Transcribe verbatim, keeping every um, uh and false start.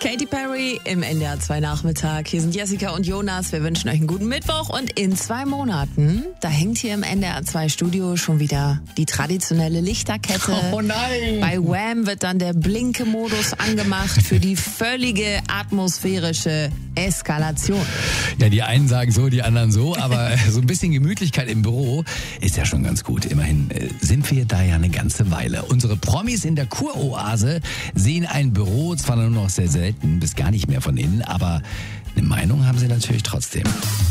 Katy Perry im N D R zwei Nachmittag. Hier sind Jessica und Jonas. Wir wünschen euch einen guten Mittwoch. Und in zwei Monaten, da hängt hier im N D R zwei Studio schon wieder die traditionelle Lichterkette. Oh nein! Bei Wham wird dann der Blinke-Modus angemacht für die völlige atmosphärische Eskalation. Ja, die einen sagen so, die anderen so, aber so ein bisschen Gemütlichkeit im Büro ist ja schon ganz gut. Immerhin sind wir da ja eine ganze Weile. Unsere Promis in der Kuroase sehen ein Büro zwar nur noch sehr selten bis gar nicht mehr von innen, aber eine Meinung haben sie natürlich trotzdem.